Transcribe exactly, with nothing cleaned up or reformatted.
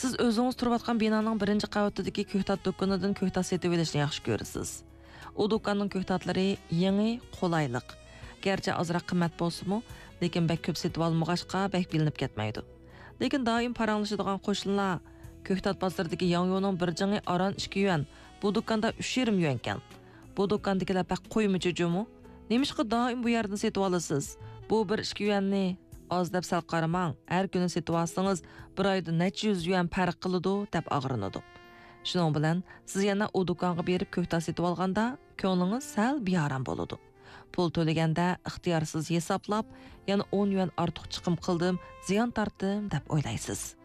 Siz o'zingiz turayotgan binoning birinchi qavatidagi ko'ktat do'konidan ko'ktat setib olishni yaxshi ko'rasiz. U do'konning ko'ktatlari yangi, qulaylik. Gerçi azroq qimmat bo'lsa-mu, lekin bek ko'p setib olmag'achqa bek bilinib ketmaydi. Lekin doim paranglashadigan qo'shnilar ko'ktat bozoridagi yangining bir jingi aran ikki yuan, bu do'konda uch yarim yuan ekan. Bu do'kondagilar bak qo'ymichi jo'mu? Nemishqa doim bu yerdan setib olasiz? Bu bir ikki yuanni az deb sal qaramang. Har kuni setib olsangiz bir oyda necha yuz yuan farq qiladi deb ag'rinadi. Shuning bilan siz yana u do'konga berib ko'ktat setib olganda ko'nglingiz sal bearam bo'ladi. Pul to'laganda ixtiyorsiz hisoblab, yana o'n yuan ortiq chiqim qildim, ziyon tortdim deb o'ylaysiz.